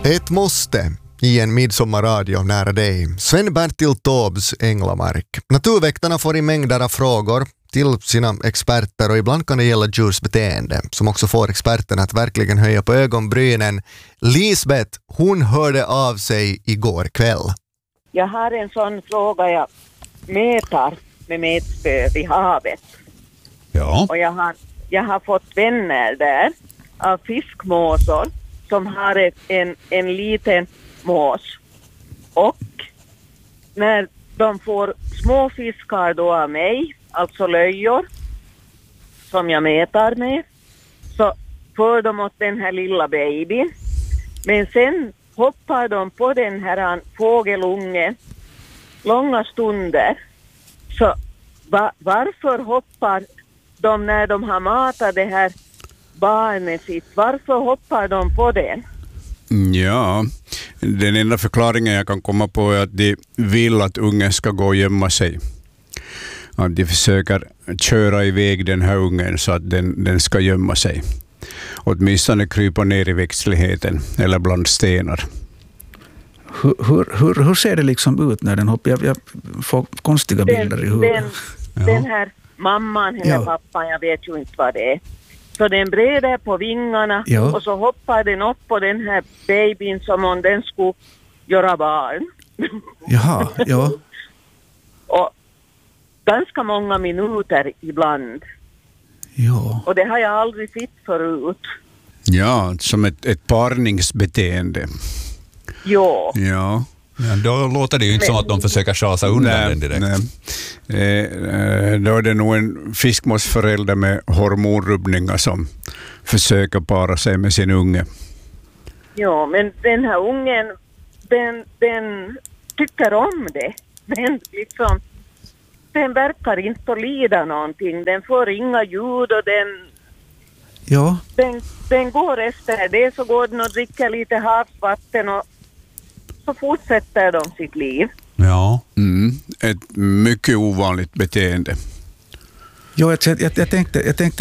Ett måste i en midsommarradio nära dig. Sven-Bertil Taubes Änglamark. Naturväktarna får i mängder av frågor till sina experter och ibland kan det gälla djursbeteende som också får experterna att verkligen höja på ögonbrynen. Lisbeth, hon hörde av sig igår kväll. Jag har en sån fråga jag mätar med mätspö vid havet. Ja. Och jag har fått vänner där av fiskmåsor som har en liten mås. Och när de får små fiskar då av mig, alltså löjor, som jag mätar med, så för de åt den här lilla babyn. Men sen hoppar de på den här fågelungen långa stunder. Så varför hoppar de när de har matat det här barnet sitt? Varför hoppar de på den? Ja, den enda förklaringen jag kan komma på är att de vill att ungen ska gå och gömma sig. Att de försöker köra iväg den här ungen så att den ska gömma sig. Åtminstone krypa ner i växtligheten eller bland stenar. Hur ser det liksom ut när den hoppar? Jag får konstiga bilder i huvudet. Den här mamman eller pappan, jag vet ju inte vad det är. Så den breder på vingarna och så hoppar den upp på den här babyn som om den skulle göra barn. Jaha, ja. Och ganska många minuter ibland. Ja. Och det har jag aldrig sett förut. Ja, som ett parningsbeteende. Ja. Ja. Ja, då låter det ju inte som att de försöker chasa undan den direkt. Då är det nog en fiskmåsförälder med hormonrubbningar som försöker para sig med sin unge. Ja, men den här ungen, den tycker om det. Den verkar inte att lida någonting. Den får inga ljud och den går efter det, så går den och dricker lite havsvatten och så fortsätter de sitt liv. Ja. Ett mycket ovanligt beteende. Jo, jag tänkte